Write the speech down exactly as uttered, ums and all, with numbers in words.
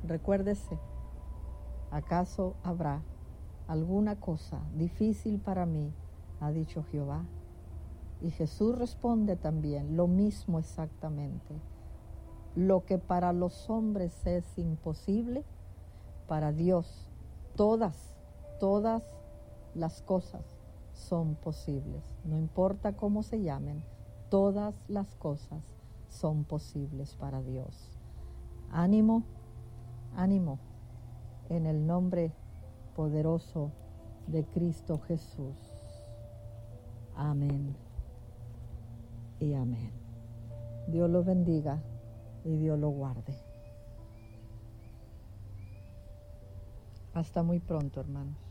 recuérdese, ¿acaso habrá alguna cosa difícil para mí?, ha dicho Jehová. Y Jesús responde también lo mismo exactamente. Lo que para los hombres es imposible, para Dios todas, todas las cosas son posibles. No importa cómo se llamen, todas las cosas son posibles para Dios. Ánimo, ánimo, en el nombre poderoso de Cristo Jesús. Amén y amén. Dios lo bendiga y Dios lo guarde. Hasta muy pronto, hermanos.